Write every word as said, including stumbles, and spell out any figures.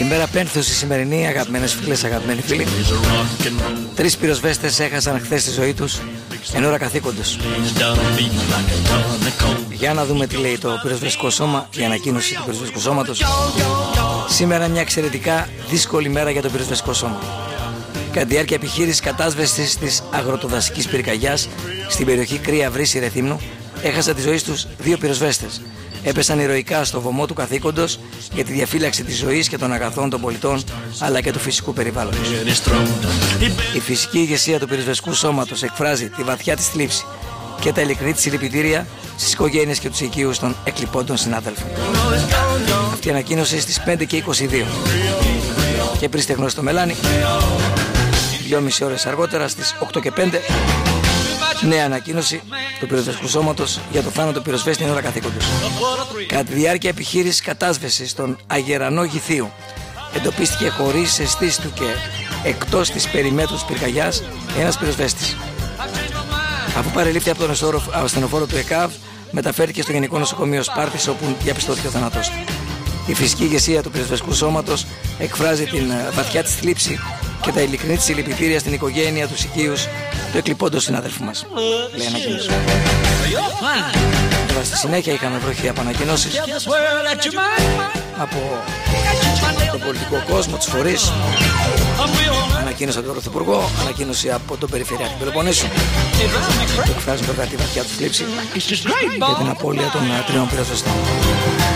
Ημέρα πένθουση σημερινή, αγαπημένες φίλες, αγαπημένοι φίλοι. Τρεις πυροσβέστες έχασαν χθες τη ζωή τους εν ώρα καθήκοντος. Για να δούμε τι λέει το πυροσβεστικό σώμα, η ανακοίνωση του πυροσβεστικού σώματος. Σήμερα μια εξαιρετικά δύσκολη μέρα για το πυροσβεστικό σώμα. Κατά τη διάρκεια επιχείρησης κατάσβεσης της αγροτοδασικής πυρκαγιάς στην περιοχή Κρύα Βρύση Ρεθύμνου, έχασαν τη ζωή τους δύο πυροσβέστες. Έπεσαν ηρωικά στο βωμό του καθήκοντος για τη διαφύλαξη της ζωής και των αγαθών των πολιτών, αλλά και του φυσικού περιβάλλοντος. Η φυσική ηγεσία του πυροσβεστικού σώματος εκφράζει τη βαθιά της θλίψη και τα ειλικρινή της συλληπιτήρια στις οικογένειες και τους οικείους των εκλειπώντων συνάδελφων. Αυτή η ανακοίνωση στις πέντε και είκοσι δύο. Και πριν στεγνώσει το μελάνι, δυόμιση ώρες αργότερα στις οκτώ και πέντε, νέα ανακοίνωση του πυροσβεστικού σώματος για το θάνατο πυροσβέστη εν ώρα καθήκοντος. Κατά τη διάρκεια επιχείρησης κατάσβεσης στον Αγερανό Γηθίου, εντοπίστηκε χωρίς αισθήσεις του και εκτός της περιμέτρου της πυρκαγιάς ένας πυροσβέστης. Αφού παρελήφθη από τον ασθενοφόρο του ΕΚΑΒ, μεταφέρθηκε στο Γενικό Νοσοκομείο Σπάρτης, όπου διαπιστώθηκε ο θάνατός του. Η φυσική ηγεσία του πυροσβεστικού σώματος εκφράζει την βαθιά της θλίψη και τα ειλικρινή της συλληπιτήρια στην οικογένεια, τους οικείους του εκλειπώντος συνάδελφου μας. Λέει ανακοίνωση. Τώρα στη συνέχεια είχαμε βροχή από ανακοινώσεις από τον πολιτικό κόσμο, τους φορείς. Ανακοίνωση από τον Πρωθυπουργό, ανακοίνωση από τον Περιφερειάρχη Πελοποννήσου, που εκφράζουν βέβαια τη βαθιά του θλίψη για την απώλεια των τριών πυροσβεστών.